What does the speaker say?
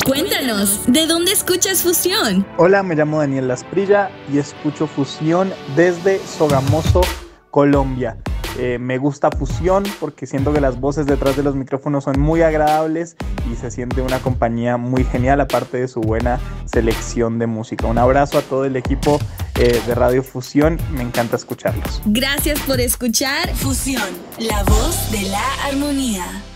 Cuéntanos, ¿de dónde escuchas Fusión? Hola, me llamo Daniel Lasprilla y escucho Fusión desde Sogamoso, Colombia. Me gusta Fusión porque siento que las voces detrás de los micrófonos son muy agradables y se siente una compañía muy genial, aparte de su buena selección de música. Un abrazo a todo el equipo de Radio Fusión, me encanta escucharlos. Gracias por escuchar Fusión, la voz de la armonía.